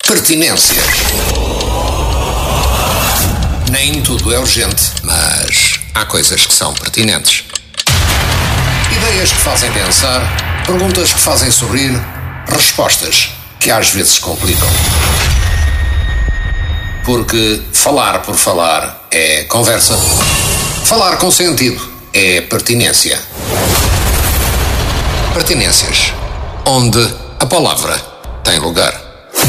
Pertinências. Nem tudo é urgente, mas há coisas que são pertinentes. Ideias que fazem pensar, perguntas que fazem sorrir, respostas que às vezes complicam. Porque falar por falar é conversa. Falar com sentido é pertinência. Pertinências, onde a palavra tem lugar.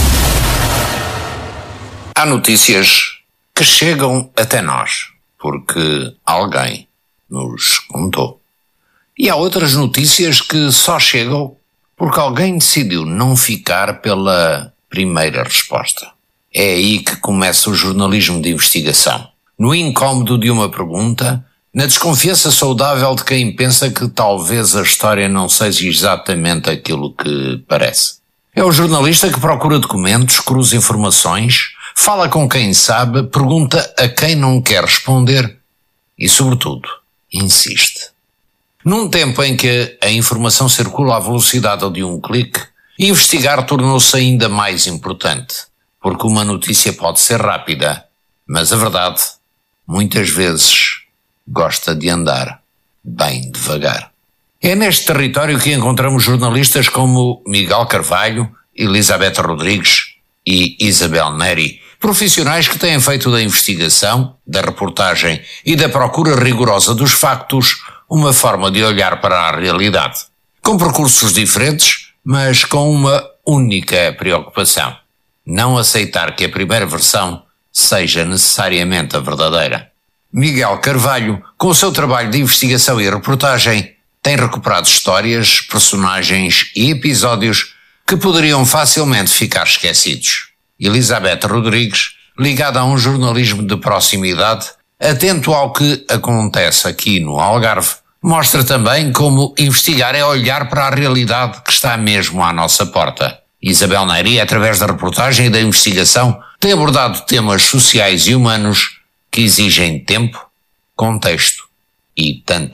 Há notícias que chegam até nós porque alguém nos contou. E há outras notícias que só chegam porque alguém decidiu não ficar pela primeira resposta. É aí que começa o jornalismo de investigação. No incómodo de uma pergunta, na desconfiança saudável de quem pensa que talvez a história não seja exatamente aquilo que parece. É o jornalista que procura documentos, cruza informações, fala com quem sabe, pergunta a quem não quer responder e, sobretudo, insiste. Num tempo em que a informação circula à velocidade de um clique, investigar tornou-se ainda mais importante, porque uma notícia pode ser rápida, mas a verdade, muitas vezes, gosta de andar bem devagar. É neste território que encontramos jornalistas como Miguel Carvalho, Elizabeth Rodrigues e Isabel Neri, profissionais que têm feito da investigação, da reportagem e da procura rigorosa dos factos uma forma de olhar para a realidade. Com percursos diferentes, mas com uma única preocupação: não aceitar que a primeira versão seja necessariamente a verdadeira. Miguel Carvalho, com o seu trabalho de investigação e reportagem, tem recuperado histórias, personagens e episódios que poderiam facilmente ficar esquecidos. Elizabeth Rodrigues, ligada a um jornalismo de proximidade, atento ao que acontece aqui no Algarve, mostra também como investigar é olhar para a realidade que está mesmo à nossa porta. Isabel Neri, através da reportagem e da investigação, tem abordado temas sociais e humanos que exigem tempo, contexto e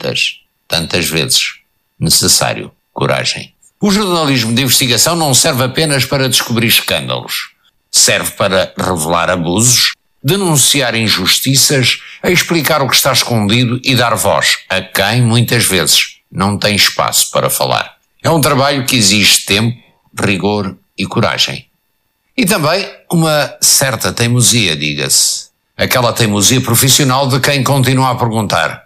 tantas vezes necessário coragem. O jornalismo de investigação não serve apenas para descobrir escândalos. Serve para revelar abusos, denunciar injustiças, explicar o que está escondido e dar voz a quem, muitas vezes, não tem espaço para falar. É um trabalho que exige tempo, rigor e coragem. E também uma certa teimosia, diga-se. Aquela teimosia profissional de quem continua a perguntar: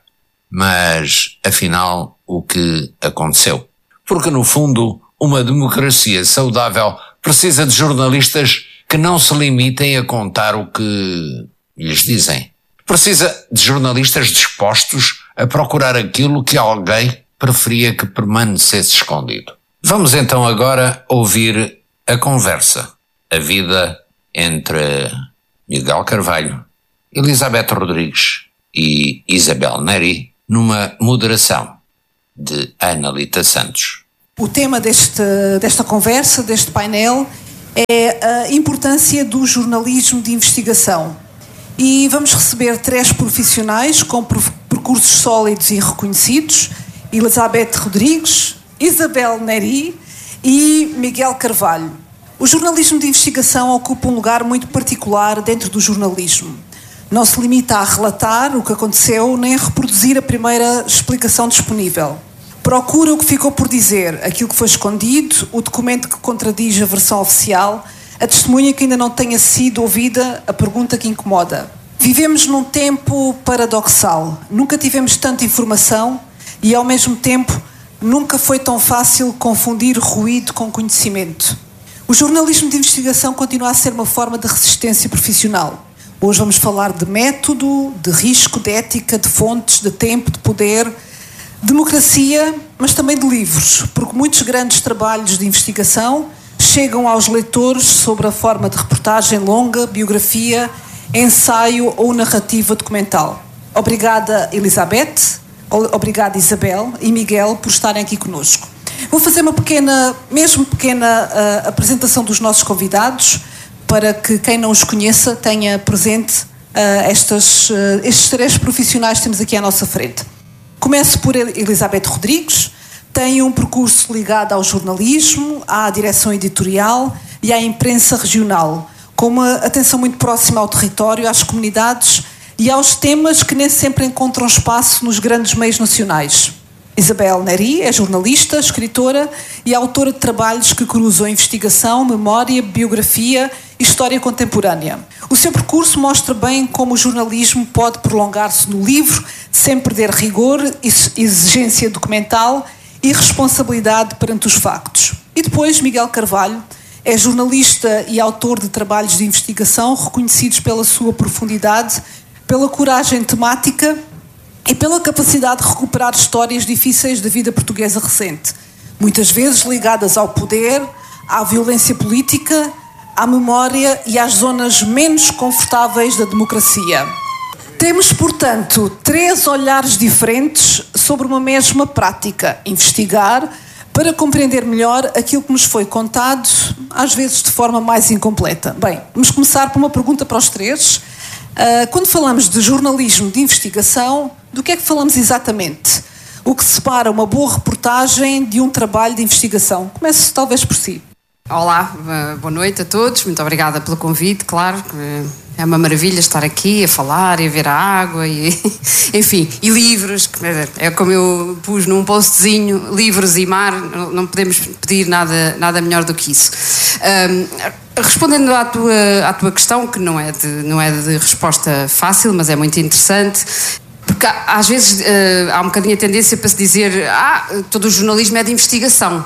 mas, afinal, o que aconteceu? Porque, no fundo, uma democracia saudável precisa de jornalistas que não se limitem a contar o que lhes dizem. Precisa de jornalistas dispostos a procurar aquilo que alguém preferia que permanecesse escondido. Vamos então agora ouvir a conversa, a vida entre Miguel Carvalho, Elizabeth Rodrigues e Isabel Neri, numa moderação de Ana Lita Santos. O tema desta conversa, deste painel, é a importância do jornalismo de investigação. E vamos receber 3 profissionais com percursos sólidos e reconhecidos: Elizabeth Rodrigues, Isabel Neri e Miguel Carvalho. O jornalismo de investigação ocupa um lugar muito particular dentro do jornalismo. Não se limita a relatar o que aconteceu nem a reproduzir a primeira explicação disponível. Procura o que ficou por dizer, aquilo que foi escondido, o documento que contradiz a versão oficial, a testemunha que ainda não tenha sido ouvida, a pergunta que incomoda. Vivemos num tempo paradoxal. Nunca tivemos tanta informação e, ao mesmo tempo, nunca foi tão fácil confundir ruído com conhecimento. O jornalismo de investigação continua a ser uma forma de resistência profissional. Hoje vamos falar de método, de risco, de ética, de fontes, de tempo, de poder, democracia, mas também de livros, porque muitos grandes trabalhos de investigação chegam aos leitores sob a forma de reportagem longa, biografia, ensaio ou narrativa documental. Obrigada, Elizabeth, obrigada, Isabel e Miguel, por estarem aqui conosco. Vou fazer uma pequena apresentação dos nossos convidados, para que quem não os conheça tenha presente estes 3 profissionais que temos aqui à nossa frente. Começo por Elizabeth Rodrigues. Tem um percurso ligado ao jornalismo, à direção editorial e à imprensa regional, com uma atenção muito próxima ao território, às comunidades e aos temas que nem sempre encontram espaço nos grandes meios nacionais. Isabel Neri é jornalista, escritora e autora de trabalhos que cruzam investigação, memória, biografia e história contemporânea. O seu percurso mostra bem como o jornalismo pode prolongar-se no livro sem perder rigor, exigência documental e responsabilidade perante os factos. E depois, Miguel Carvalho é jornalista e autor de trabalhos de investigação reconhecidos pela sua profundidade, pela coragem temática e pela capacidade de recuperar histórias difíceis da vida portuguesa recente, muitas vezes ligadas ao poder, à violência política, à memória e às zonas menos confortáveis da democracia. Temos, portanto, 3 olhares diferentes sobre uma mesma prática: investigar, para compreender melhor aquilo que nos foi contado, às vezes de forma mais incompleta. Bem, vamos começar por uma pergunta para os 3. Quando falamos de jornalismo de investigação, do que é que falamos exatamente? O que separa uma boa reportagem de um trabalho de investigação? Comece talvez por si. Olá, boa noite a todos, muito obrigada pelo convite, claro, é uma maravilha estar aqui a falar e a ver a água, e, enfim, e livros, é como eu pus num postzinho, livros e mar, não podemos pedir nada melhor do que isso. Respondendo à tua questão, que não é de resposta fácil, mas é muito interessante, porque às vezes há um bocadinho a tendência para se dizer todo o jornalismo é de investigação.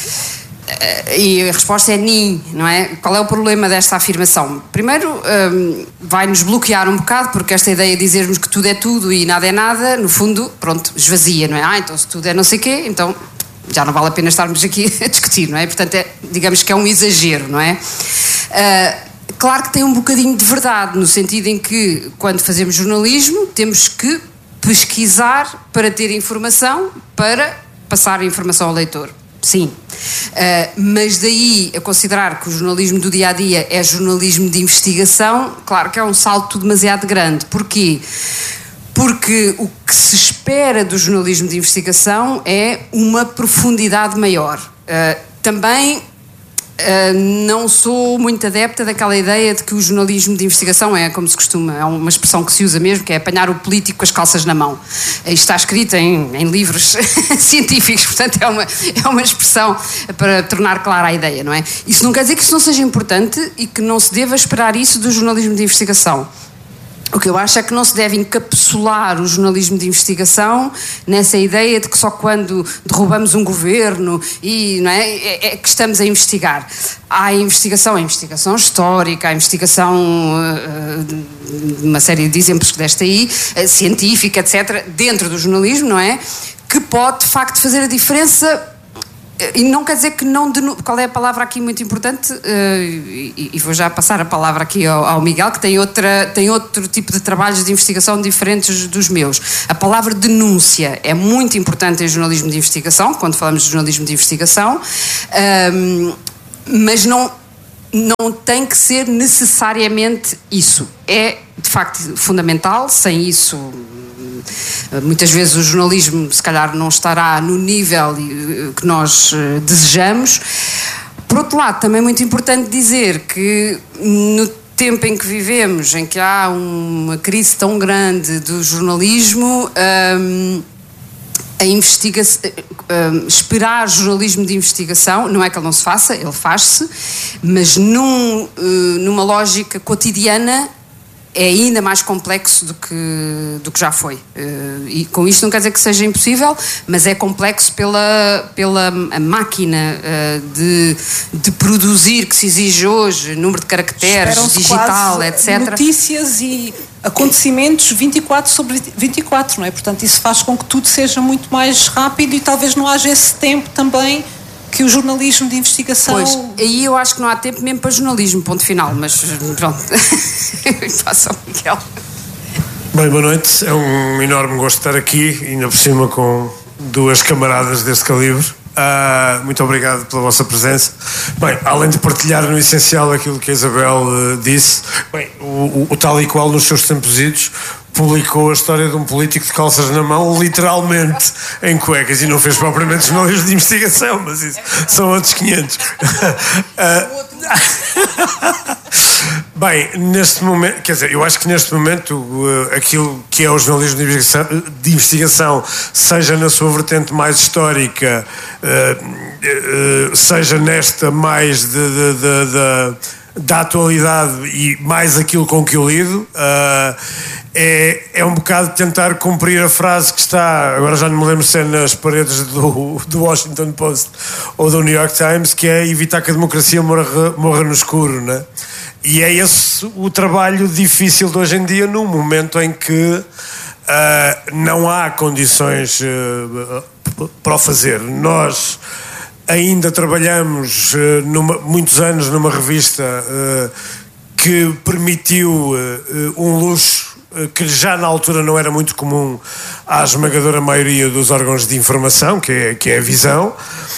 E a resposta é nem, não é? Qual é o problema desta afirmação? Primeiro, vai-nos bloquear um bocado, porque esta ideia de dizermos que tudo é tudo e nada é nada, no fundo, pronto, esvazia, não é? Então se tudo é não sei quê, então já não vale a pena estarmos aqui a discutir, não é? Portanto, digamos que é um exagero, não é? Claro que tem um bocadinho de verdade, no sentido em que, quando fazemos jornalismo, temos que pesquisar para ter informação, para passar a informação ao leitor. Sim, mas daí a considerar que o jornalismo do dia-a-dia é jornalismo de investigação, claro que é um salto demasiado grande. Porquê? Porque o que se espera do jornalismo de investigação é uma profundidade maior. Também não sou muito adepta daquela ideia de que o jornalismo de investigação é, como se costuma, é uma expressão que se usa mesmo, que é apanhar o político com as calças na mão. Isto está escrito em livros científicos, portanto é uma expressão para tornar clara a ideia, não é? Isso não quer dizer que isso não seja importante e que não se deva esperar isso do jornalismo de investigação. O que eu acho é que não se deve encapsular o jornalismo de investigação nessa ideia de que só quando derrubamos um governo não é que estamos a investigar. Há a investigação histórica, a investigação, uma série de exemplos que deste aí, científica, etc., dentro do jornalismo, não é? Que pode, de facto, fazer a diferença. E não quer dizer que não... Qual é a palavra aqui muito importante? E vou já passar a palavra aqui ao Miguel, que tem outro tipo de trabalhos de investigação diferentes dos meus. A palavra denúncia é muito importante em jornalismo de investigação, quando falamos de jornalismo de investigação, mas não tem que ser necessariamente isso. É, de facto, fundamental. Sem isso... muitas vezes o jornalismo se calhar não estará no nível que nós desejamos. Por outro lado, também é muito importante dizer que no tempo em que vivemos, em que há uma crise tão grande do jornalismo, a investigação, esperar jornalismo de investigação, não é que ele não se faça, ele faz-se, mas numa lógica cotidiana é ainda mais complexo do que já foi. E com isto não quer dizer que seja impossível, mas é complexo pela máquina de produzir que se exige hoje, número de caracteres, digital, etc. Notícias e acontecimentos 24 sobre 24, não é? Portanto, isso faz com que tudo seja muito mais rápido e talvez não haja esse tempo também que o jornalismo de investigação... Pois, aí eu acho que não há tempo mesmo para jornalismo, ponto final, mas pronto. Passa ao Miguel. Bem, boa noite. É um enorme gosto estar aqui, ainda por cima com 2 camaradas deste calibre. Muito obrigado pela vossa presença. Bem, além de partilhar no essencial aquilo que a Isabel disse, bem, o tal e qual nos seus tempos idos, publicou a história de um político de calças na mão, literalmente em cuecas, e não fez propriamente jornalismo de investigação, mas isso são outros 500. Bem, neste momento, quer dizer, eu acho que neste momento aquilo que é o jornalismo de investigação, seja na sua vertente mais histórica, seja nesta mais da atualidade e mais aquilo com que eu lido, é um bocado tentar cumprir a frase que está, agora já não me lembro se é nas paredes do Washington Post ou do New York Times, que é evitar que a democracia morra no escuro, né? E é esse o trabalho difícil de hoje em dia, num momento em que não há condições para o fazer. Nós ainda trabalhamos muitos anos numa revista que permitiu um luxo que já na altura não era muito comum à esmagadora maioria dos órgãos de informação, que é a Visão,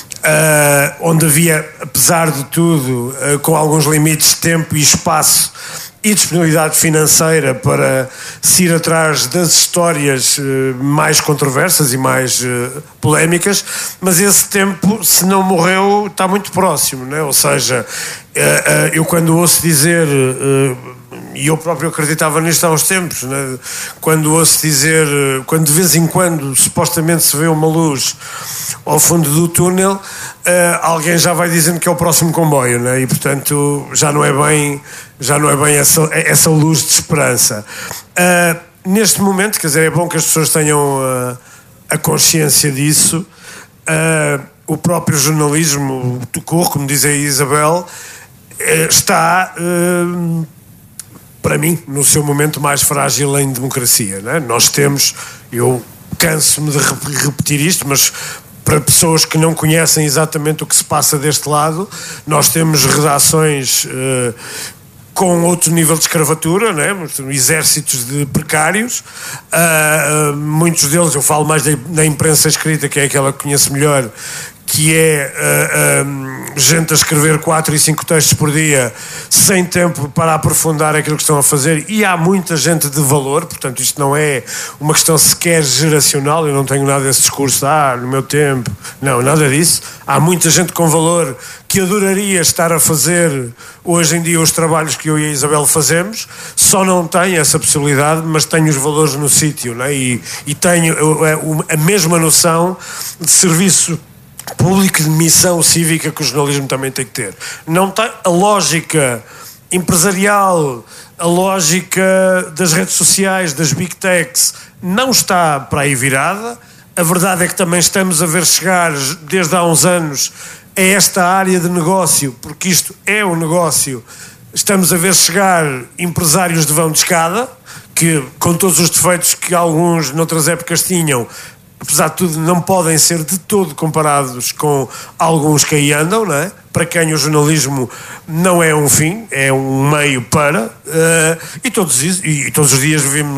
onde havia, apesar de tudo, com alguns limites de tempo e espaço e disponibilidade financeira para se ir atrás das histórias mais controversas e mais polémicas, mas esse tempo, se não morreu, está muito próximo, né? Ou seja, eu quando ouço dizer, e eu próprio acreditava nisto há uns tempos, né? Quando ouço dizer, quando de vez em quando supostamente se vê uma luz ao fundo do túnel, alguém já vai dizendo que é o próximo comboio, né? E portanto já não é bem essa luz de esperança. Neste momento, quer dizer, é bom que as pessoas tenham a consciência disso. O próprio jornalismo do corpo, como diz a Isabel, está, para mim, no seu momento mais frágil em democracia, né? Nós temos, eu canso-me de repetir isto, mas para pessoas que não conhecem exatamente o que se passa deste lado, nós temos redações com outro nível de escravatura, né? Exércitos de precários, muitos deles, eu falo mais da imprensa escrita, que é aquela que conheço melhor, que é gente a escrever 4 e 5 textos por dia sem tempo para aprofundar aquilo que estão a fazer, e há muita gente de valor, portanto isto não é uma questão sequer geracional, eu não tenho nada desse discurso, no meu tempo, não, nada disso. Há muita gente com valor que adoraria estar a fazer hoje em dia os trabalhos que eu e a Isabel fazemos, só não tem essa possibilidade, mas tenho os valores no sítio, né? E tenho a mesma noção de serviço público, de missão cívica que o jornalismo também tem que ter. Não tem a lógica empresarial, a lógica das redes sociais, das big techs, não está para aí virada. A verdade é que também estamos a ver chegar desde há uns anos a esta área de negócio, porque isto é um negócio. Estamos a ver chegar empresários de vão de escada, que com todos os defeitos que alguns noutras épocas tinham, apesar de tudo, não podem ser de todo comparados com alguns que aí andam, não é? Para quem o jornalismo não é um fim, é um meio para, e todos os dias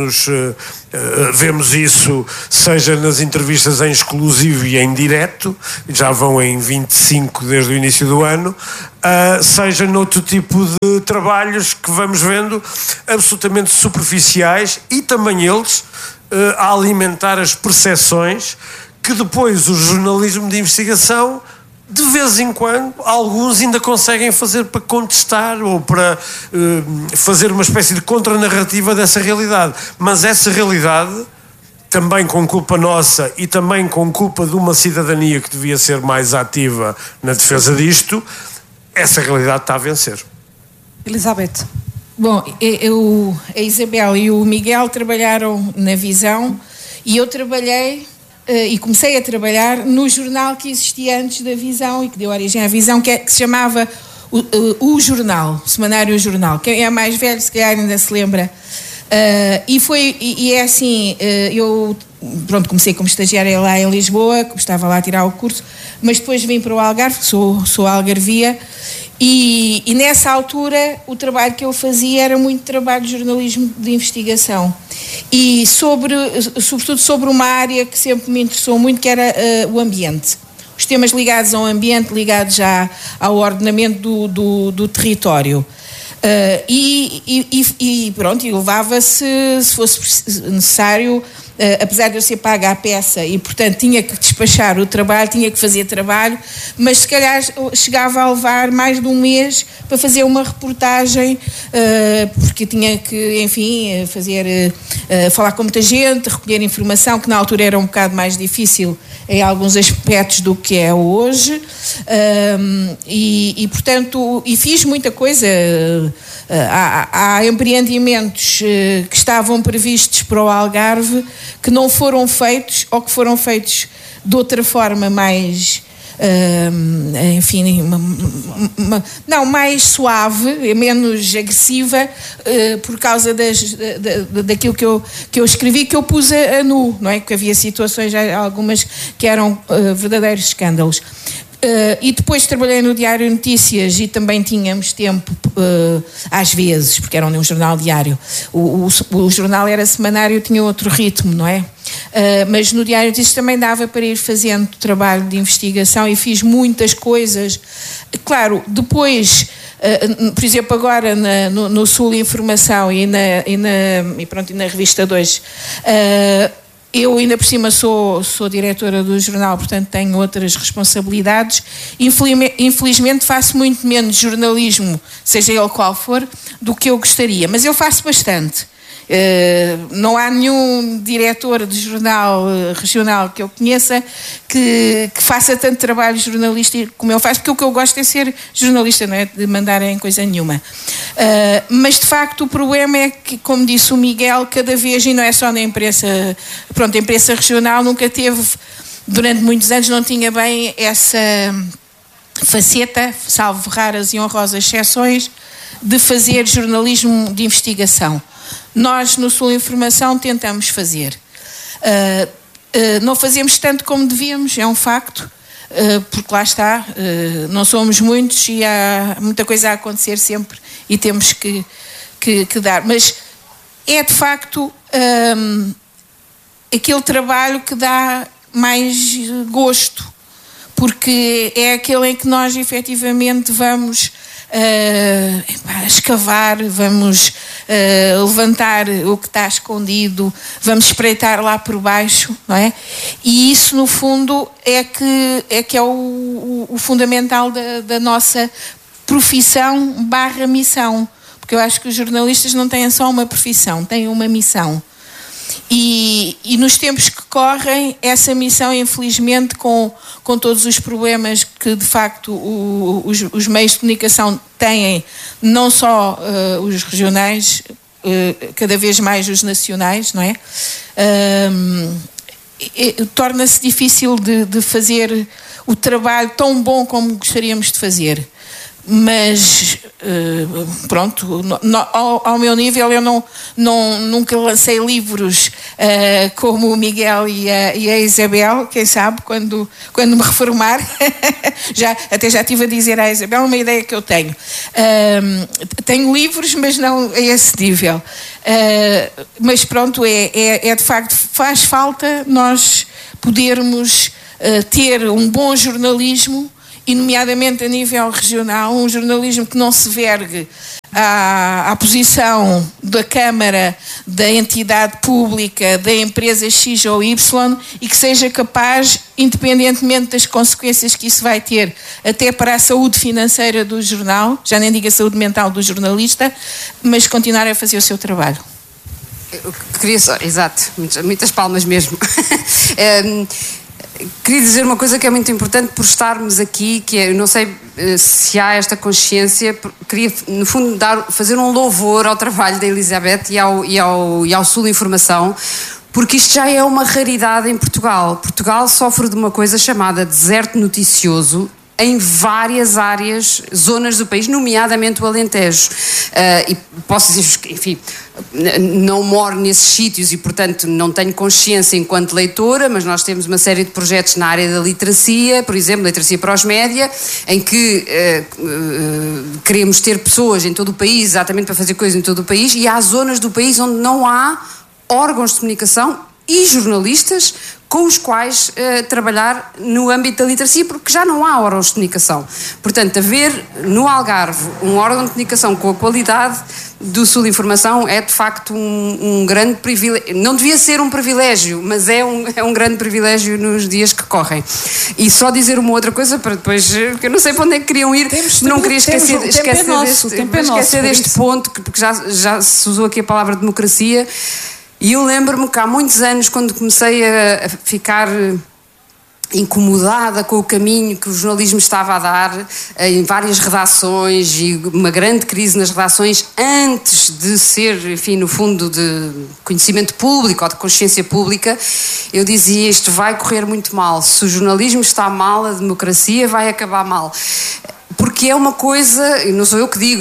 vemos isso, seja nas entrevistas em exclusivo e em direto, já vão em 25 desde o início do ano, seja noutro tipo de trabalhos que vamos vendo absolutamente superficiais, e também eles a alimentar as percepções que depois o jornalismo de investigação, de vez em quando, alguns ainda conseguem fazer para contestar ou para fazer uma espécie de contranarrativa dessa realidade. Mas essa realidade, também com culpa nossa e também com culpa de uma cidadania que devia ser mais ativa na defesa disto, essa realidade está a vencer. Elizabeth. Bom, a Isabel e o Miguel trabalharam na Visão e eu trabalhei e comecei a trabalhar no jornal que existia antes da Visão e que deu origem à Visão, que se chamava o Jornal, o Semanário Jornal. Quem é mais velho, se calhar ainda se lembra. E é assim, eu comecei como estagiária lá em Lisboa, estava lá a tirar o curso, mas depois vim para o Algarve, sou algarvia. E nessa altura o trabalho que eu fazia era muito trabalho de jornalismo de investigação e sobretudo sobre uma área que sempre me interessou muito, que era o ambiente, os temas ligados ao ambiente, ligados já ao ordenamento do território. E pronto, e levava-se, se fosse necessário, apesar de eu ser paga à peça e, portanto, tinha que despachar o trabalho, tinha que fazer trabalho, mas se calhar chegava a levar mais de um mês para fazer uma reportagem, porque tinha que, enfim, falar com muita gente, recolher informação, que na altura era um bocado mais difícil em alguns aspectos do que é hoje, portanto, fiz muita coisa. Há empreendimentos que estavam previstos para o Algarve que não foram feitos, ou que foram feitos de outra forma mais, enfim, mais suave, menos agressiva, por causa daquilo que eu escrevi, que eu pus a nu, não é? Que havia situações, algumas que eram verdadeiros escândalos. E depois trabalhei no Diário Notícias e também tínhamos tempo, às vezes, porque era um jornal diário. O jornal era semanário, tinha outro ritmo, não é? Mas no Diário Notícias também dava para ir fazendo trabalho de investigação e fiz muitas coisas. Claro, depois, por exemplo, agora no Sul Informação e na Revista 2, eu ainda por cima sou diretora do jornal, portanto tenho outras responsabilidades. Infelizmente faço muito menos jornalismo, seja ele qual for, do que eu gostaria, mas eu faço bastante. Não há nenhum diretor de jornal regional que eu conheça que faça tanto trabalho jornalístico como eu faço, porque o que eu gosto é ser jornalista, não é de mandar em coisa nenhuma. Mas de facto o problema é que, como disse o Miguel, cada vez, e não é só na imprensa, pronto, a imprensa regional nunca teve, durante muitos anos não tinha bem essa faceta, salvo raras e honrosas exceções, de fazer jornalismo de investigação. Nós, no Sul Informação, tentamos fazer. Não fazemos tanto como devíamos, é um facto, porque lá está, não somos muitos e há muita coisa a acontecer sempre e temos que dar. Mas é, de facto, aquele trabalho que dá mais gosto, porque é aquele em que nós, efetivamente, vamos escavar, vamos levantar o que está escondido, vamos espreitar lá por baixo, não é? E isso, no fundo, é que é o fundamental da nossa profissão / missão, porque eu acho que os jornalistas não têm só uma profissão, têm uma missão. E nos tempos que correm, essa missão, infelizmente, com todos os problemas que de facto os meios de comunicação têm, não só os regionais, cada vez mais os nacionais, não é? Torna-se difícil de fazer o trabalho tão bom como gostaríamos de fazer. Mas pronto, ao meu nível eu nunca lancei livros como o Miguel e a Isabel, quem sabe quando me reformar até já estive a dizer à Isabel uma ideia que eu tenho. Tenho livros, mas não a esse nível. Mas pronto, é de facto, faz falta nós podermos ter um bom jornalismo, e nomeadamente a nível regional, um jornalismo que não se vergue à posição da Câmara, da entidade pública, da empresa X ou Y, e que seja capaz, independentemente das consequências que isso vai ter, até para a saúde financeira do jornal, já nem digo a saúde mental do jornalista, mas continuar a fazer o seu trabalho. Eu queria só, exato, muitas palmas mesmo. Queria dizer uma coisa que é muito importante por estarmos aqui, que é, eu não sei se há esta consciência, queria no fundo fazer um louvor ao trabalho da Elizabeth e ao Sul Informação, porque isto já é uma raridade em Portugal. Portugal sofre de uma coisa chamada deserto noticioso em várias áreas, zonas do país, nomeadamente o Alentejo. E posso dizer, enfim, não moro nesses sítios e, portanto, não tenho consciência enquanto leitora, mas nós temos uma série de projetos na área da literacia, por exemplo, literacia para os média, em que queremos ter pessoas em todo o país, exatamente para fazer coisas em todo o país, e há zonas do país onde não há órgãos de comunicação e jornalistas com os quais trabalhar no âmbito da literacia, porque já não há órgãos de comunicação. Portanto, haver no Algarve um órgão de comunicação com a qualidade do Sul Informação é de facto um grande privilégio. Não devia ser um privilégio, mas é um grande privilégio nos dias que correm. E só dizer uma outra coisa para depois, porque eu não sei para onde é que queriam ir, não queria esquecer deste ponto, porque já se usou aqui a palavra democracia, e eu lembro-me que há muitos anos, quando comecei a ficar incomodada com o caminho que o jornalismo estava a dar em várias redações e uma grande crise nas redações antes de ser, enfim, no fundo de conhecimento público ou de consciência pública, eu dizia, isto vai correr muito mal, se o jornalismo está mal, a democracia vai acabar mal, porque é uma coisa, e não sou eu que digo,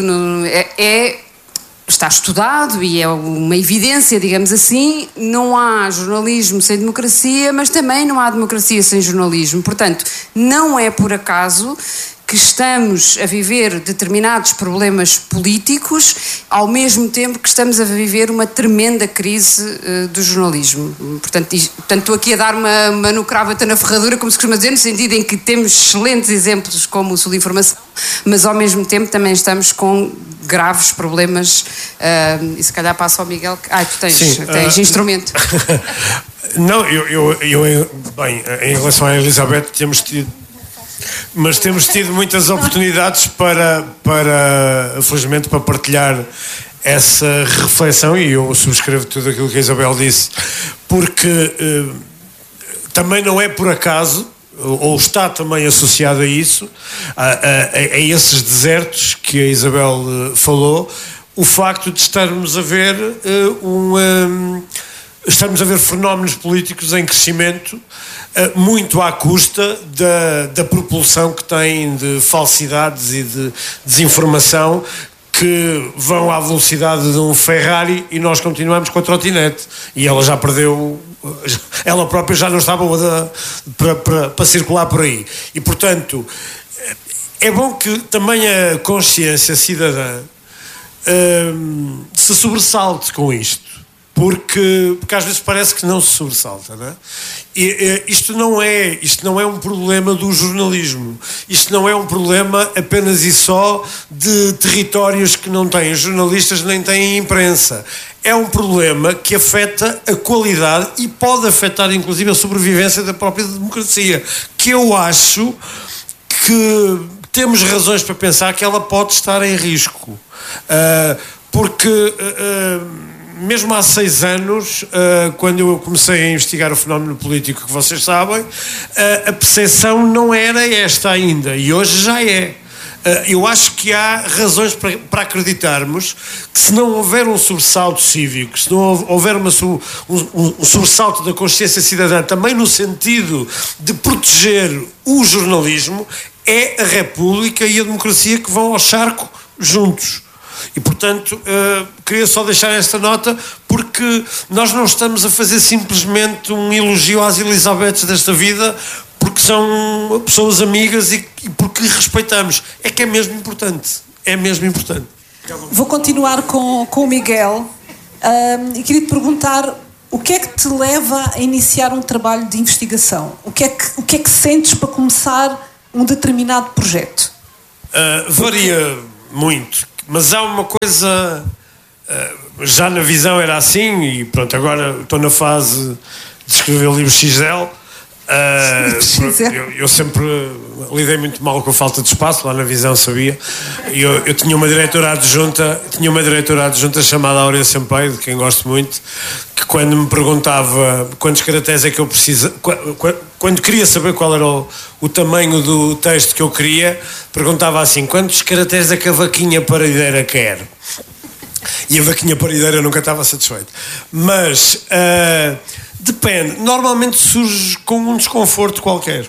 está estudado e é uma evidência, digamos assim, não há jornalismo sem democracia, mas também não há democracia sem jornalismo. Portanto, não é por acaso que estamos a viver determinados problemas políticos ao mesmo tempo que estamos a viver uma tremenda crise do jornalismo. Portanto, estou aqui a dar uma no cravo-ta na ferradura, como se costuma dizer, no sentido em que temos excelentes exemplos como o Sul de Informação, mas ao mesmo tempo também estamos com graves problemas, e se calhar passo ao Miguel. Tu tens instrumento. Não, bem, em relação à Elizabeth temos tido muitas oportunidades para felizmente, para partilhar essa reflexão, e eu subscrevo tudo aquilo que a Isabel disse, porque também não é por acaso, ou está também associado a isso, a esses desertos que a Isabel falou, o facto de estarmos a ver fenómenos políticos em crescimento, muito à custa da propulsão que têm de falsidades e de desinformação, que vão à velocidade de um Ferrari, e nós continuamos com a trotinete, e ela já perdeu, ela própria já não está boa para circular por aí, e portanto é bom que também a consciência cidadã se sobressalte com isto, porque às vezes parece que não se sobressalta, não é? Isto não é um problema do jornalismo, isto não é um problema apenas e só de territórios que não têm jornalistas nem têm imprensa. É um problema que afeta a qualidade e pode afetar inclusive a sobrevivência da própria democracia, que eu acho que temos razões para pensar que ela pode estar em risco, porque mesmo há 6 anos, quando eu comecei a investigar o fenómeno político, que vocês sabem, a percepção não era esta ainda, e hoje já é. Eu acho que há razões para acreditarmos que, se não houver um sobressalto cívico, se não houver um sobressalto da consciência cidadã, também no sentido de proteger o jornalismo, é a República e a democracia que vão ao charco juntos. E, portanto, queria só deixar esta nota, porque nós não estamos a fazer simplesmente um elogio às Elizabeths desta vida, porque são pessoas amigas e porque respeitamos. É que é mesmo importante. É mesmo importante. Vou continuar com o Miguel, e queria te perguntar o que é que te leva a iniciar um trabalho de investigação? O que é que sentes para começar um determinado projeto? Varia muito. Mas há uma coisa, já na visão era assim, e pronto, agora estou na fase de escrever o livro XL. Eu sempre lidei muito mal com a falta de espaço, lá na visão sabia. Eu tinha uma diretora adjunta chamada Áurea Sampaio, de quem gosto muito, que quando me perguntava quantos caracteres é que eu preciso, quando queria saber qual era o tamanho do texto que eu queria, perguntava assim: quantos caracteres é que a vaquinha parideira quer? E a vaquinha parideira nunca estava satisfeita. Mas depende, normalmente surge com um desconforto qualquer,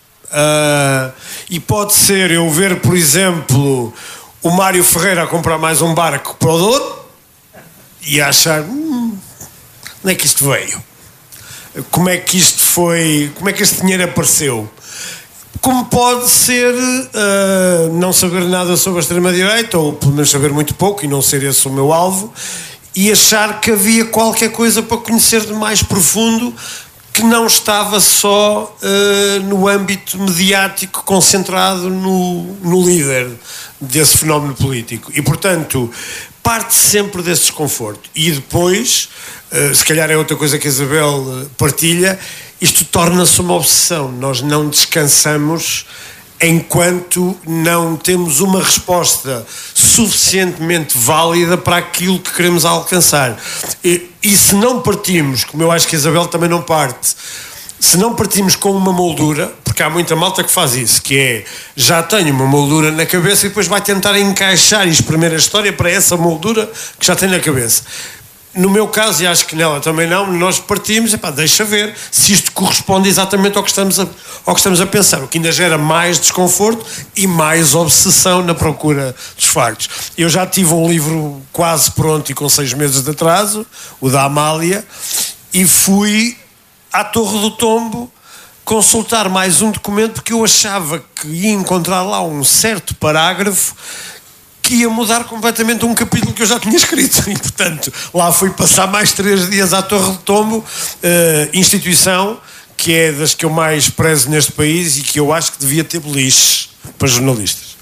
e pode ser eu ver, por exemplo, o Mário Ferreira a comprar mais um barco para o Douro e achar, onde é que isto veio? Como é que isto foi? Como é que este dinheiro apareceu? Como pode ser não saber nada sobre a extrema-direita, ou pelo menos saber muito pouco e não ser esse o meu alvo, e achar que havia qualquer coisa para conhecer de mais profundo que não estava só no âmbito mediático concentrado no líder desse fenómeno político. E, portanto, parte sempre desse desconforto. E depois, se calhar é outra coisa que a Isabel partilha, isto torna-se uma obsessão. Nós não descansamos enquanto não temos uma resposta suficientemente válida para aquilo que queremos alcançar. E se não partimos, como eu acho que a Isabel também não parte, se não partimos com uma moldura, porque há muita malta que faz isso, que é, já tenho uma moldura na cabeça e depois vai tentar encaixar e espremer a história para essa moldura que já tem na cabeça. No meu caso, e acho que nela também não, nós partimos, deixa ver se isto corresponde exatamente ao que estamos a pensar, o que ainda gera mais desconforto e mais obsessão na procura dos factos. Eu já tive um livro quase pronto e com 6 meses de atraso, o da Amália, e fui à Torre do Tombo consultar mais um documento porque eu achava que ia encontrar lá um certo parágrafo que ia mudar completamente um capítulo que eu já tinha escrito e, portanto, lá fui passar mais 3 dias à Torre do Tombo, instituição que é das que eu mais prezo neste país e que eu acho que devia ter beliche para jornalistas.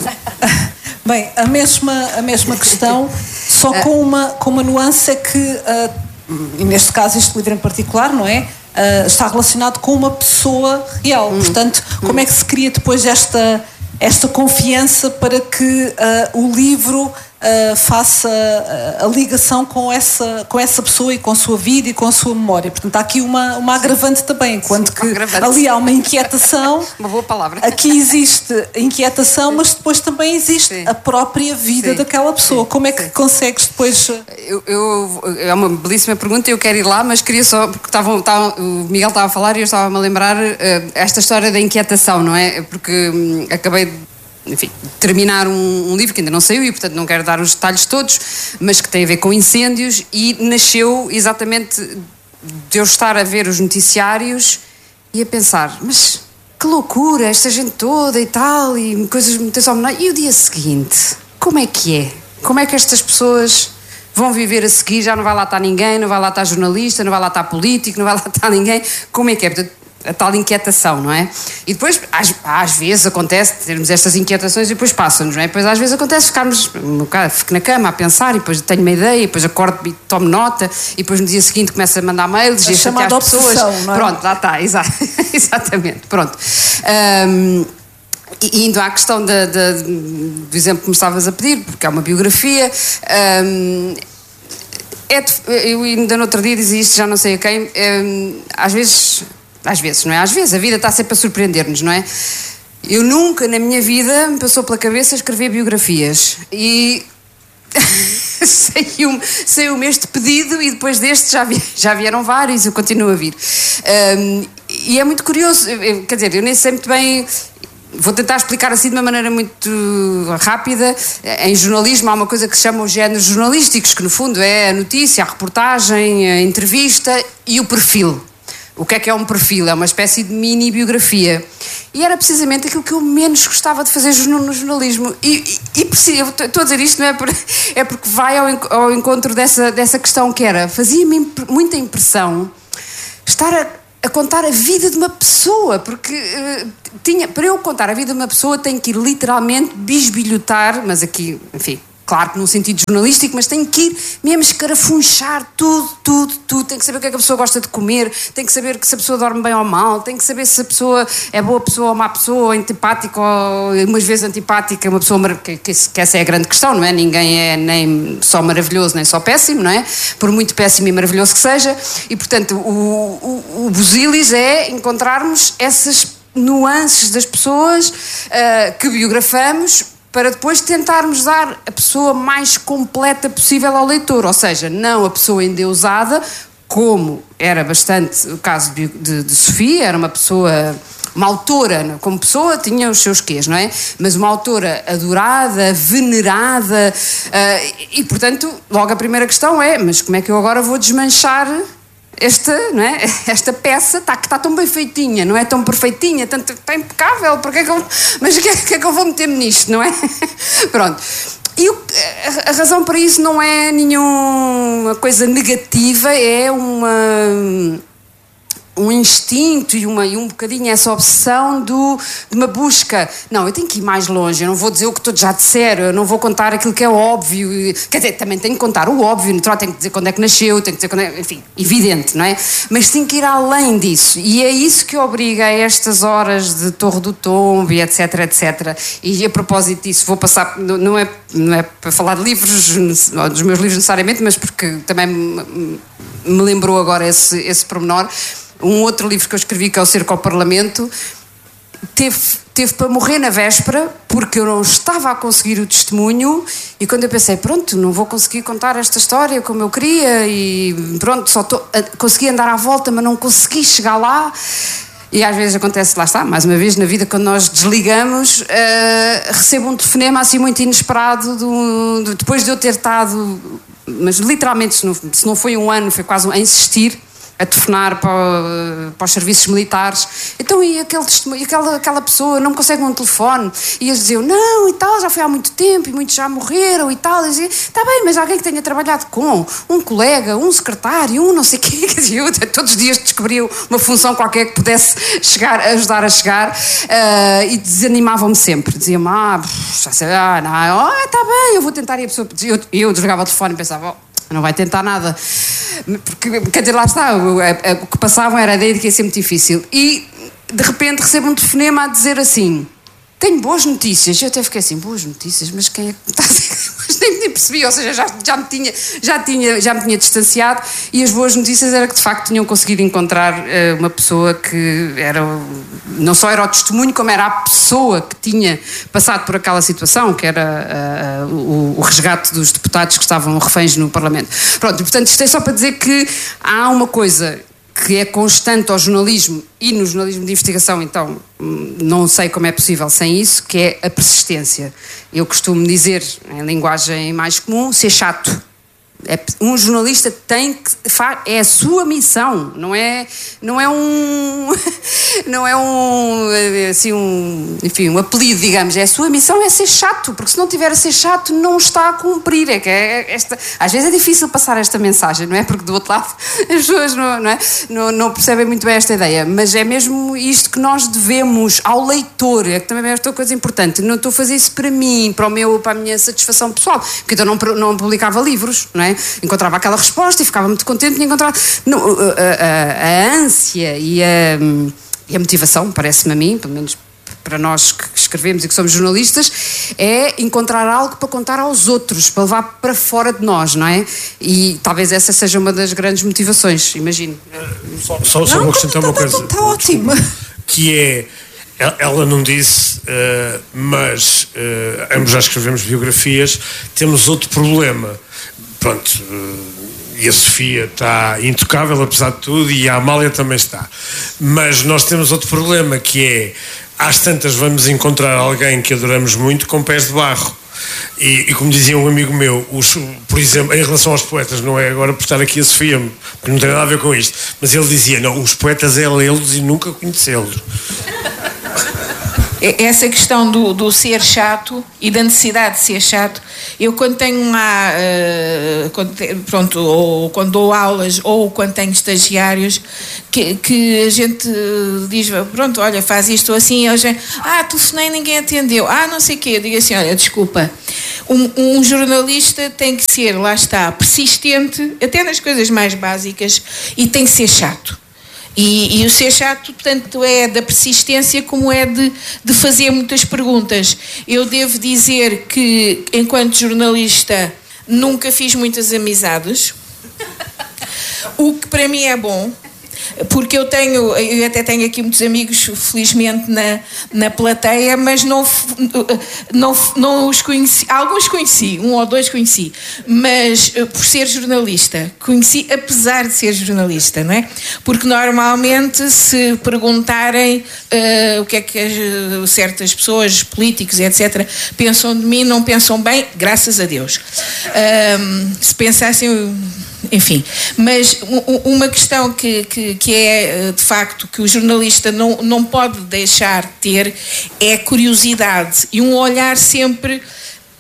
Bem, a mesma questão, só com uma nuance é que, e neste caso este livro em particular, não é? Está relacionado com uma pessoa real. Portanto, como é que se cria depois esta confiança para que o livro faça a ligação com essa pessoa e com a sua vida e com a sua memória. Portanto, há aqui uma agravante também, enquanto que ali há uma inquietação. Uma boa palavra. Aqui existe inquietação, mas depois também existe a própria vida daquela pessoa. Como é que consegues depois... É uma belíssima pergunta, eu quero ir lá, mas queria só, porque o Miguel estava a falar e eu estava-me a lembrar esta história da inquietação, não é? Porque acabei de terminar um livro que ainda não saiu e, portanto, não quero dar os detalhes todos, mas que tem a ver com incêndios e nasceu exatamente de eu estar a ver os noticiários e a pensar, mas que loucura, esta gente toda e tal, e coisas muitas homenagens. E o dia seguinte, como é que é? Como é que estas pessoas vão viver a seguir? Já não vai lá estar ninguém, não vai lá estar jornalista, não vai lá estar político, não vai lá estar ninguém. Como é que é? Portanto, a tal inquietação, não é? E depois, às vezes acontece termos estas inquietações e depois passam-nos, não é? Depois às vezes acontece ficarmos, no caso, fico na cama a pensar e depois tenho uma ideia e depois acordo e tomo nota e depois no dia seguinte começo a mandar mails e a chatear as pessoas. Não é? Pronto, lá está, exatamente, pronto. E indo à questão do exemplo que me estavas a pedir, porque é uma biografia, eu ainda no outro dia dizia isto, já não sei a quem, às vezes, não é? Às vezes a vida está sempre a surpreender-nos, não é? Eu nunca na minha vida me passou pela cabeça escrever biografias e saiu-me este pedido e depois deste já vieram vários, eu continuo a vir. E é muito curioso, quer dizer, eu nem sei muito bem... Vou tentar explicar assim de uma maneira muito rápida. Em jornalismo há uma coisa que se chama os géneros jornalísticos, que no fundo é a notícia, a reportagem, a entrevista e o perfil. O que é um perfil? É uma espécie de mini-biografia. E era precisamente aquilo que eu menos gostava de fazer no jornalismo. E eu estou a dizer isto, não é? É porque vai ao encontro dessa questão que era... Fazia-me muita impressão estar a contar a vida de uma pessoa, porque para eu contar a vida de uma pessoa tenho que ir literalmente bisbilhotar, mas aqui, enfim, claro que num sentido jornalístico, mas tenho que ir mesmo escarafunchar tudo, tenho que saber o que é que a pessoa gosta de comer, tenho que saber se a pessoa dorme bem ou mal, tenho que saber se a pessoa é boa pessoa ou má pessoa, ou antipática ou umas vezes antipática, uma pessoa que essa é a grande questão, não é? Ninguém é nem só maravilhoso nem só péssimo, não é? Por muito péssimo e maravilhoso que seja, e portanto o busilis é encontrarmos essas nuances das pessoas que biografamos, para depois tentarmos dar a pessoa mais completa possível ao leitor, ou seja, não a pessoa endeusada, como era bastante o caso de Sofia, era uma pessoa, uma autora, como pessoa tinha os seus quês, não é? Mas uma autora adorada, venerada, e portanto, logo a primeira questão é, mas como é que eu agora vou desmanchar não é? Esta peça que está tão bem feitinha, não é tão perfeitinha, está impecável, mas o que é que eu vou meter-me nisto, não é? Pronto. E a razão para isso não é nenhuma coisa negativa, é um instinto e um bocadinho essa obsessão de uma busca. Não, eu tenho que ir mais longe, eu não vou dizer o que todos já disseram, eu não vou contar aquilo que é óbvio, quer dizer, também tenho que contar o óbvio, tenho que dizer quando é que nasceu, tenho que dizer quando é, enfim, evidente, não é? Mas tenho que ir além disso, e é isso que obriga a estas horas de Torre do Tombo e etc, etc. E a propósito disso, vou passar, não é para falar de livros, dos meus livros necessariamente, mas porque também me lembrou agora esse pormenor. Um outro livro que eu escrevi, que é o Cerco ao Parlamento, teve para morrer na véspera, porque eu não estava a conseguir o testemunho, e quando eu pensei, pronto, não vou conseguir contar esta história como eu queria, e pronto, consegui andar à volta, mas não consegui chegar lá. E às vezes acontece, lá está, mais uma vez na vida, quando nós desligamos, recebo um telefonema assim muito inesperado, depois de eu ter estado, mas literalmente, se não foi um ano, foi quase a insistir, a telefonar para os serviços militares. Então, e aquele testemunho, aquela pessoa não me consegue um telefone? E eles diziam, não, e tal, já foi há muito tempo, e muitos já morreram, e tal. E dizia, está bem, mas alguém que tenha trabalhado com um colega, um secretário, um não sei o quê. Eu todos os dias descobria uma função qualquer que pudesse ajudar a chegar, e desanimavam-me sempre. Diziam-me, já sei, não, está bem, eu vou tentar. E a pessoa, eu desligava o telefone e pensava, não vai tentar nada, porque, quer dizer, lá está, o que passavam era a ideia de que ia ser muito difícil, e de repente recebo um telefonema a dizer assim, tenho boas notícias. Eu até fiquei assim, boas notícias, mas quem é que está a dizer? Nem percebi, ou seja, já me tinha distanciado, e as boas notícias era que de facto tinham conseguido encontrar uma pessoa que não só era o testemunho, como era a pessoa que tinha passado por aquela situação, que era o resgate dos deputados que estavam reféns no Parlamento. Pronto, e portanto isto é só para dizer que há uma coisa que é constante ao jornalismo, e no jornalismo de investigação, então, não sei como é possível sem isso, que é a persistência. Eu costumo dizer, em linguagem mais comum, ser chato. Um jornalista tem que... é a sua missão, não é um apelido, digamos. É a sua missão, é ser chato, porque se não tiver a ser chato, não está a cumprir. Às vezes é difícil passar esta mensagem, não é? Porque do outro lado as pessoas não percebem muito bem esta ideia, mas é mesmo isto que nós devemos ao leitor. É que também é esta coisa importante. Não estou a fazer isso para mim, para a minha satisfação pessoal, porque então não publicava livros, não é? Encontrava aquela resposta e ficava muito contente de encontrar. A ânsia e a motivação, parece-me a mim, pelo menos para nós que escrevemos e que somos jornalistas, é encontrar algo para contar aos outros, para levar para fora de nós, não é? E talvez essa seja uma das grandes motivações, imagino. Só vou acrescentar uma coisa. Está ótimo. Que é... Ela não disse, mas ambos já escrevemos biografias, temos outro problema. Pronto, e a Sofia está intocável apesar de tudo, e a Amália também está. Mas nós temos outro problema, que é, às tantas vamos encontrar alguém que adoramos muito com pés de barro. E como dizia um amigo meu, por exemplo, em relação aos poetas, não é agora por estar aqui a Sofia, porque não tem nada a ver com isto, mas ele dizia, não, os poetas é lê-los e nunca conhecê-los. Essa questão do ser chato e da necessidade de ser chato, eu quando tenho ou quando dou aulas ou quando tenho estagiários que a gente diz, pronto, olha, faz isto assim, e a gente, telefonei e ninguém atendeu, não sei o quê, eu digo assim, olha, desculpa, um jornalista tem que ser, lá está, persistente, até nas coisas mais básicas, e tem que ser chato. E o ser chato, portanto, é da persistência como é de fazer muitas perguntas. Eu devo dizer que, enquanto jornalista, nunca fiz muitas amizades, o que para mim é bom, porque eu até tenho aqui muitos amigos, felizmente, na plateia, mas não os conheci, alguns conheci, um ou dois conheci, mas por ser jornalista, conheci apesar de ser jornalista, não é? Porque normalmente se perguntarem o que é que certas pessoas, políticos, etc., pensam de mim, não pensam bem, graças a Deus. Se pensassem... Enfim, mas uma questão que é de facto que o jornalista não pode deixar de ter é curiosidade e um olhar sempre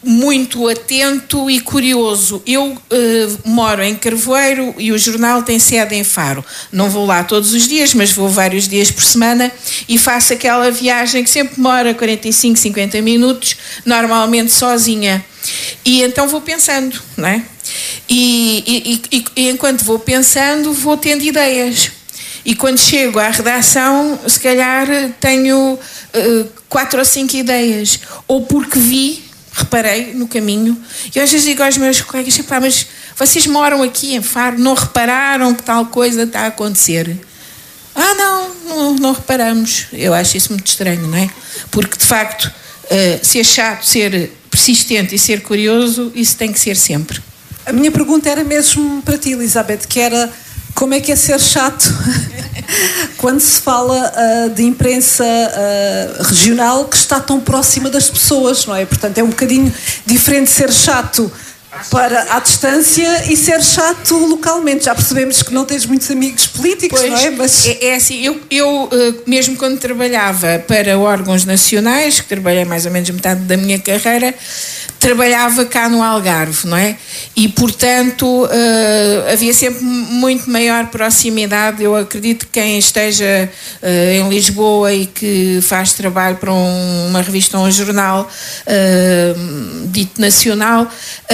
muito atento e curioso. Eu moro em Carvoeiro e o jornal tem sede em Faro. Não vou lá todos os dias, mas vou vários dias por semana e faço aquela viagem que sempre demora 45, 50 minutos, normalmente sozinha. E então vou pensando, não é? E enquanto vou pensando, vou tendo ideias. E quando chego à redação, se calhar tenho 4 ou 5 ideias. Ou porque reparei no caminho, e às vezes digo aos meus colegas, mas vocês moram aqui em Faro, não repararam que tal coisa está a acontecer? Não reparamos. Eu acho isso muito estranho, não é? Porque de facto, ser chato, ser persistente e ser curioso, isso tem que ser sempre. A minha pergunta era mesmo para ti, Elizabeth, que era: como é que é ser chato quando se fala de imprensa regional que está tão próxima das pessoas, não é? Portanto, é um bocadinho diferente ser chato à distância e ser chato localmente. Já percebemos que não tens muitos amigos políticos, pois, não é? Mas... É assim, eu mesmo quando trabalhava para órgãos nacionais, que trabalhei mais ou menos metade da minha carreira, trabalhava cá no Algarve, não é? E, portanto, havia sempre muito maior proximidade. Eu acredito que quem esteja em Lisboa e que faz trabalho para uma revista ou um jornal dito nacional,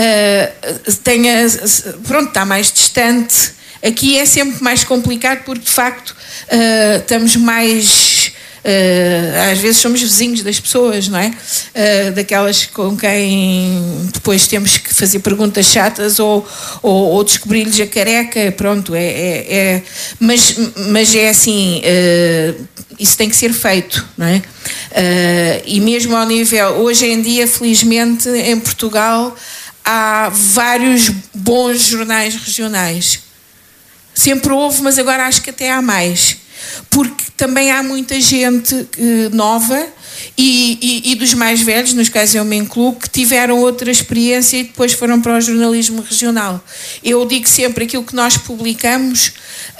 está mais distante. Aqui é sempre mais complicado porque, de facto, estamos mais... às vezes somos vizinhos das pessoas, não é? Daquelas com quem depois temos que fazer perguntas chatas ou descobrir-lhes a careca, pronto, mas é assim, isso tem que ser feito, não é? E mesmo ao nível, hoje em dia, felizmente, em Portugal, há vários bons jornais regionais. Sempre houve, mas agora acho que até há mais. Porque também há muita gente nova e dos mais velhos, nos casos eu me incluo, que tiveram outra experiência e depois foram para o jornalismo regional. Eu digo sempre, aquilo que nós publicamos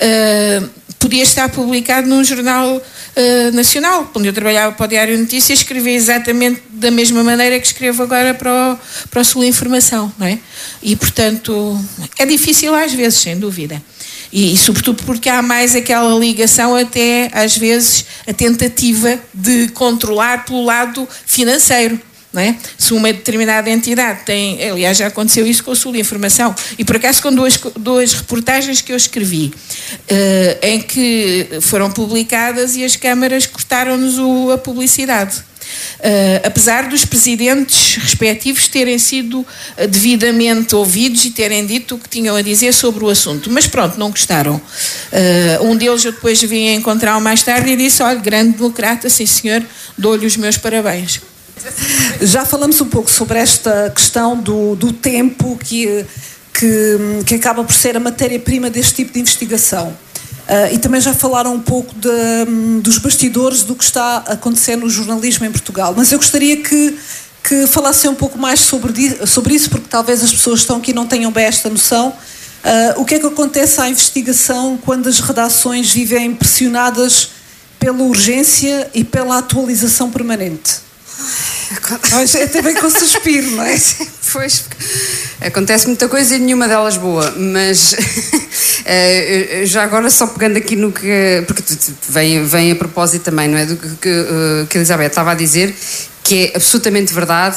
podia estar publicado num jornal nacional. Quando eu trabalhava para o Diário de Notícias, escrevia exatamente da mesma maneira que escrevo agora para o Sul Informação, não é? E, portanto, é difícil às vezes, sem dúvida. E sobretudo porque há mais aquela ligação, até às vezes a tentativa de controlar pelo lado financeiro, não é? Se uma determinada entidade tem, aliás já aconteceu isso com o Sul Informação, e por acaso com duas reportagens que eu escrevi, em que foram publicadas e as câmaras cortaram-nos a publicidade. Apesar dos presidentes respectivos terem sido devidamente ouvidos e terem dito o que tinham a dizer sobre o assunto, mas pronto, não gostaram. Um deles eu depois vim encontrá-lo mais tarde e disse: olha, grande democrata, sim senhor, dou-lhe os meus parabéns. Já falamos um pouco sobre esta questão do tempo que acaba por ser a matéria-prima deste tipo de investigação. E também já falaram um pouco dos bastidores do que está a acontecer no jornalismo em Portugal. Mas eu gostaria que falassem um pouco mais sobre isso, porque talvez as pessoas que estão aqui não tenham bem esta noção. O que é que acontece à investigação quando as redações vivem pressionadas pela urgência e pela atualização permanente? Até bem com suspiro, não é? Pois, acontece muita coisa e nenhuma delas boa, mas já agora só pegando aqui no que... Porque vem a propósito também, não é? Do que a Elizabeth estava a dizer, que é absolutamente verdade,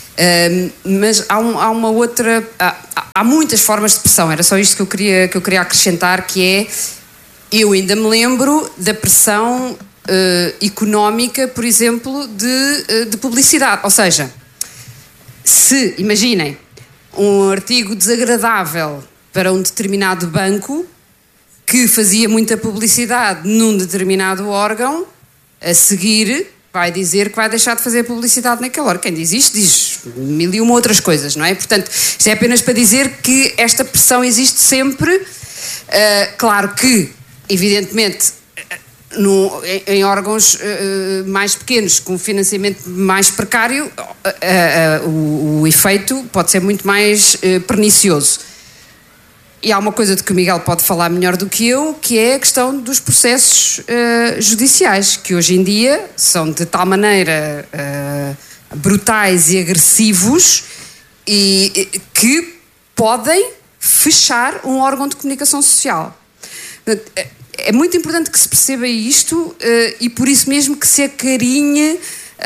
mas há uma outra... Há muitas formas de pressão, era só isto que eu queria acrescentar, que é... Eu ainda me lembro da pressão económica, por exemplo, de publicidade. Ou seja, se, imaginem, um artigo desagradável para um determinado banco que fazia muita publicidade num determinado órgão, a seguir vai dizer que vai deixar de fazer publicidade naquele órgão. Quem diz isto diz 1001 outras coisas, não é? Portanto, isto é apenas para dizer que esta pressão existe sempre. Claro que, evidentemente, em órgãos mais pequenos, com financiamento mais precário, o efeito pode ser muito mais pernicioso. E há uma coisa de que o Miguel pode falar melhor do que eu, que é a questão dos processos judiciais, que hoje em dia são de tal maneira brutais e agressivos e que podem fechar um órgão de comunicação social. É muito importante que se perceba isto e por isso mesmo que se acarinhe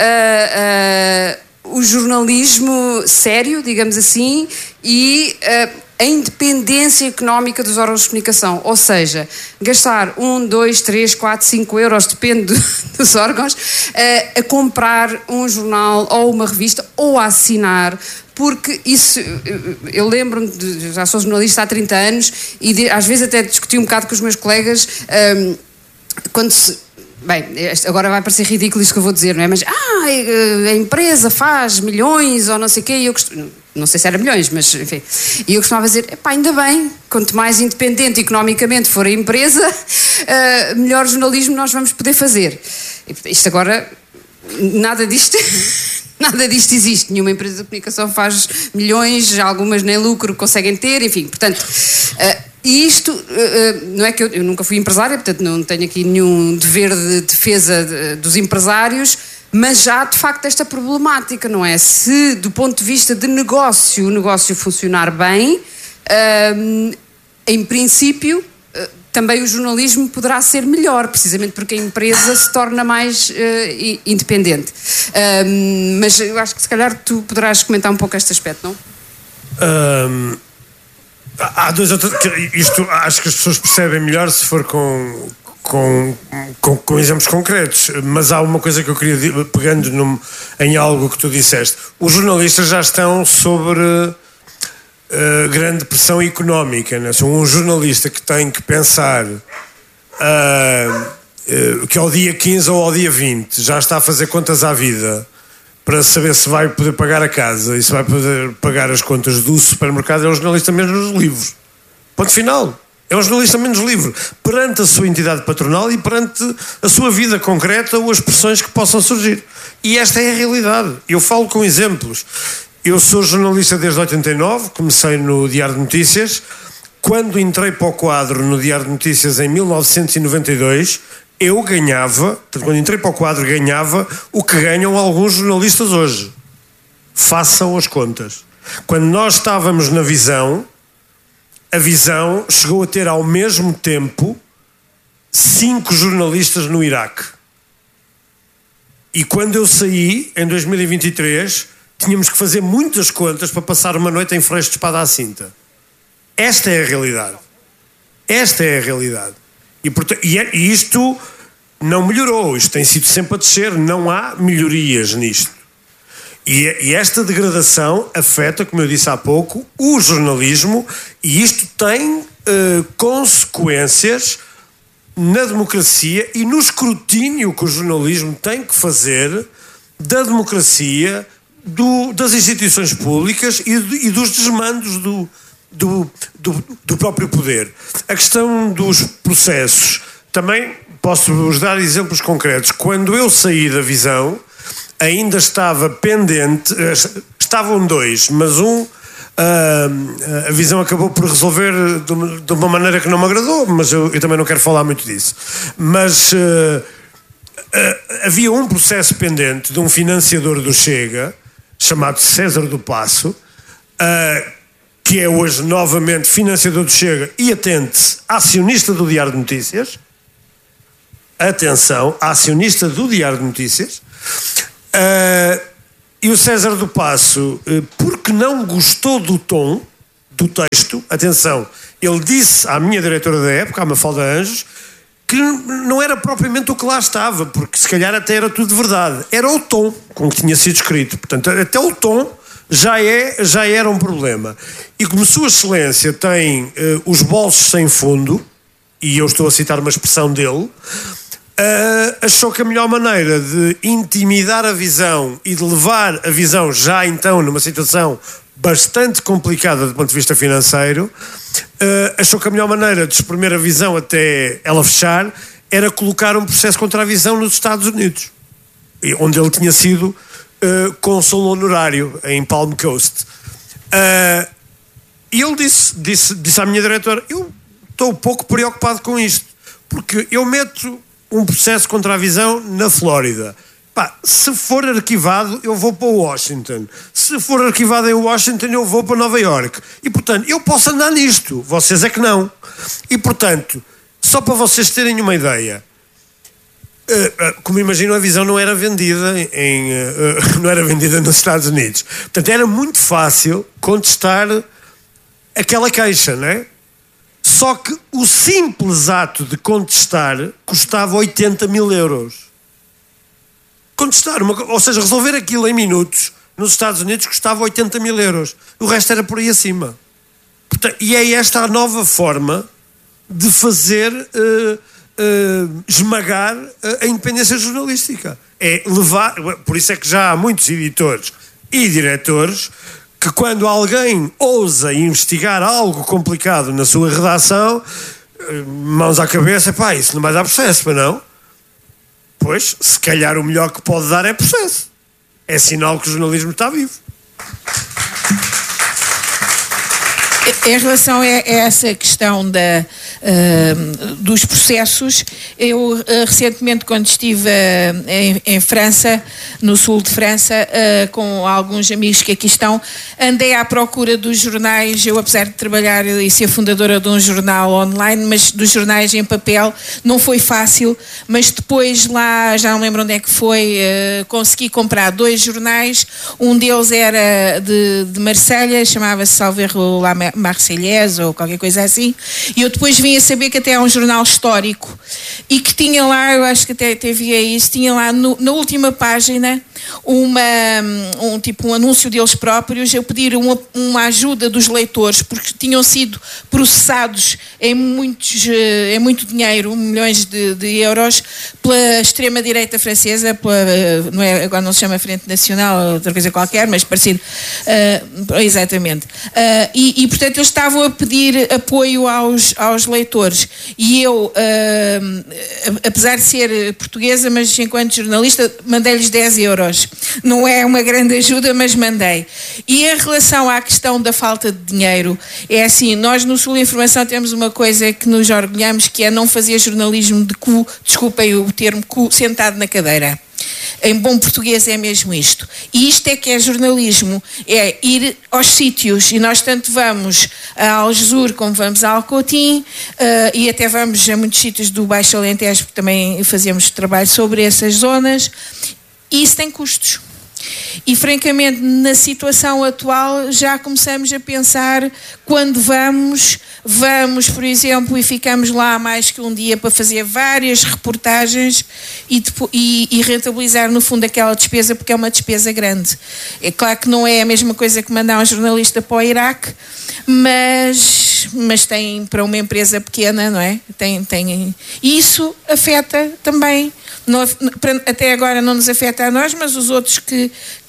o jornalismo sério, digamos assim, e a independência económica dos órgãos de comunicação. Ou seja, gastar 1, 2, 3, 4, 5 euros, depende dos órgãos, a comprar um jornal ou uma revista ou a assinar, porque isso, eu lembro-me, já sou jornalista há 30 anos e às vezes até discuti um bocado com os meus colegas quando se... Bem, agora vai parecer ridículo isto que eu vou dizer, não é? Mas a empresa faz milhões ou não sei o quê, e eu não sei se era milhões, mas enfim, e eu costumava dizer, ainda bem, quanto mais independente economicamente for a empresa, melhor jornalismo nós vamos poder fazer. Isto agora, nada disto existe, nenhuma empresa de comunicação faz milhões, algumas nem lucro conseguem ter, enfim, portanto... E isto, não é que eu nunca fui empresária, portanto não tenho aqui nenhum dever de defesa dos empresários, mas já de facto esta problemática, não é? Se do ponto de vista de negócio, o negócio funcionar bem, em princípio também o jornalismo poderá ser melhor, precisamente porque a empresa se torna mais independente. Mas eu acho que se calhar tu poderás comentar um pouco este aspecto, não? Há dois outros. Isto acho que as pessoas percebem melhor se for com exemplos concretos. Mas há uma coisa que eu queria, pegando em algo que tu disseste. Os jornalistas já estão sobre grande pressão económica, né? Um jornalista que tem que pensar que ao dia 15 ou ao dia 20 já está a fazer contas à vida para saber se vai poder pagar a casa e se vai poder pagar as contas do supermercado, é um jornalista menos livre. Ponto final. É um jornalista menos livre perante a sua entidade patronal e perante a sua vida concreta ou as pressões que possam surgir. E esta é a realidade. Eu falo com exemplos. Eu sou jornalista desde 89, comecei no Diário de Notícias. Quando entrei para o quadro no Diário de Notícias em 1992... eu ganhava, quando entrei para o quadro, ganhava o que ganham alguns jornalistas hoje. Façam as contas. Quando nós estávamos na Visão, a Visão chegou a ter ao mesmo tempo 5 jornalistas no Iraque. E quando eu saí, em 2023, tínhamos que fazer muitas contas para passar uma noite em Freixo de Espada à Cinta. Esta é a realidade. Esta é a realidade. E isto não melhorou, isto tem sido sempre a descer, não há melhorias nisto. E esta degradação afeta, como eu disse há pouco, o jornalismo, e isto tem consequências na democracia e no escrutínio que o jornalismo tem que fazer da democracia, das instituições públicas e dos desmandos do próprio poder. A questão dos processos, também posso-vos dar exemplos concretos. Quando eu saí da Visão, ainda estava pendente, estavam 2, mas a Visão acabou por resolver de uma maneira que não me agradou, mas eu também não quero falar muito disso. Mas havia um processo pendente de um financiador do Chega, chamado César do Passo, que é hoje novamente financiador do Chega e, atente, acionista do Diário de Notícias. Atenção, acionista do Diário de Notícias. E o César do Passo, porque não gostou do tom do texto, atenção, ele disse à minha diretora da época, à Mafalda Anjos, que não era propriamente o que lá estava, porque se calhar até era tudo verdade. Era o tom com que tinha sido escrito. Portanto, até o tom já era um problema. E como Sua Excelência tem os bolsos sem fundo, e eu estou a citar uma expressão dele, achou que a melhor maneira de intimidar a Visão e de levar a Visão já então numa situação bastante complicada do ponto de vista financeiro, achou que a melhor maneira de espremer a Visão até ela fechar era colocar um processo contra a Visão nos Estados Unidos, onde ele tinha sido cônsul honorário em Palm Coast. E ele disse à minha diretora: eu estou pouco preocupado com isto, porque eu meto um processo contra a Visão na Flórida. Se for arquivado, eu vou para Washington. Se for arquivado em Washington, eu vou para Nova Iorque. E, portanto, eu posso andar nisto. Vocês é que não. E, portanto, só para vocês terem uma ideia, como imagino, a visão não era vendida não era vendida nos Estados Unidos. Portanto, era muito fácil contestar aquela queixa, não é? Só que o simples ato de contestar custava 80 mil euros. Contestar, ou seja, resolver aquilo em minutos nos Estados Unidos custava 80 mil euros. O resto era por aí acima. Portanto, e é esta a nova forma de fazer esmagar a independência jornalística. É levar, por isso é que já há muitos editores e diretores que, quando alguém ousa investigar algo complicado na sua redação, mãos à cabeça, isso não vai dar processo, mas não. Pois, se calhar o melhor que pode dar é processo. É sinal que o jornalismo está vivo. Em relação a essa questão dos processos, eu recentemente, quando estive em França, no sul de França, com alguns amigos que aqui estão, andei à procura dos jornais. Eu, apesar de trabalhar e ser fundadora de um jornal online, mas dos jornais em papel, não foi fácil, mas depois lá, já não lembro onde é que foi, consegui comprar 2 jornais. Um deles era de Marselha, chamava-se Salverro La Marseillaise ou qualquer coisa assim, e eu depois vim a saber que até é um jornal histórico e que tinha lá, eu acho que até via isso, tinha lá na última página um anúncio deles próprios, eu pedir uma ajuda dos leitores, porque tinham sido processados em muito dinheiro, milhões de euros, pela extrema-direita francesa, agora não se chama Frente Nacional, outra coisa qualquer, mas parecido, exatamente. E portanto eles estavam a pedir apoio aos leitores, e eu, apesar de ser portuguesa, mas enquanto jornalista, mandei-lhes 10 euros. Não é uma grande ajuda, mas mandei. E em relação à questão da falta de dinheiro, é assim, nós no Sul Informação temos uma coisa que nos orgulhamos, que é não fazer jornalismo de cu, desculpem o termo, cu sentado na cadeira. Em bom português é mesmo isto. E isto é que é jornalismo, é ir aos sítios, e nós tanto vamos a Algesur como vamos a Alcotim, e até vamos a muitos sítios do Baixo Alentejo, porque também fazemos trabalho sobre essas zonas, e isso tem custos. E francamente, na situação atual, já começamos a pensar, quando vamos, por exemplo, e ficamos lá mais que um dia para fazer várias reportagens e rentabilizar no fundo aquela despesa, porque é uma despesa grande. É claro que não é a mesma coisa que mandar um jornalista para o Iraque, mas tem, para uma empresa pequena, não é? E isso afeta também. Até agora não nos afeta a nós, mas os outros que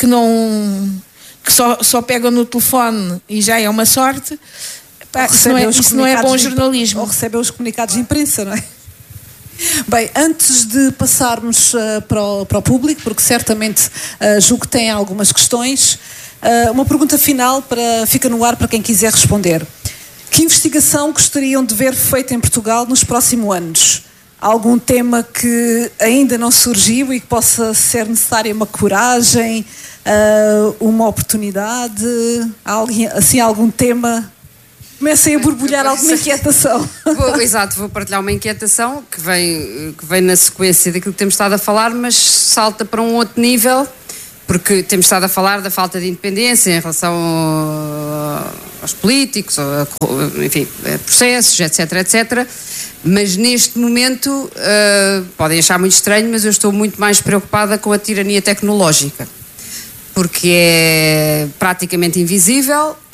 só pegam no telefone e já é uma sorte, isso não é bom jornalismo. Ou recebem os comunicados de imprensa, não é? Bem, antes de passarmos para o público, porque certamente julgo que tem algumas questões, uma pergunta final fica no ar para quem quiser responder. Que investigação gostariam de ver feita em Portugal nos próximos anos? Algum tema que ainda não surgiu e que possa ser necessária uma coragem, uma oportunidade, algum tema? Comecem a borbulhar alguma inquietação. Vou partilhar uma inquietação que vem na sequência daquilo que temos estado a falar, mas salta para um outro nível, porque temos estado a falar da falta de independência em relação aos políticos, enfim, processos, etc. Mas neste momento, podem achar muito estranho, mas eu estou muito mais preocupada com a tirania tecnológica, porque é praticamente invisível,